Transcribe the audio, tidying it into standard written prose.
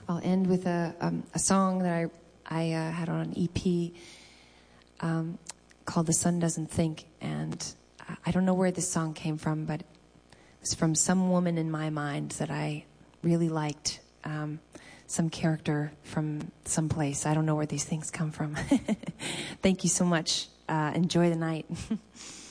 I'll end with a song that I had on an EP called "The Sun Doesn't Think," and I don't know where this song came from, but it's from some woman in my mind that I really liked, some character from some place. I don't know where these things come from. Thank you so much. Enjoy the night.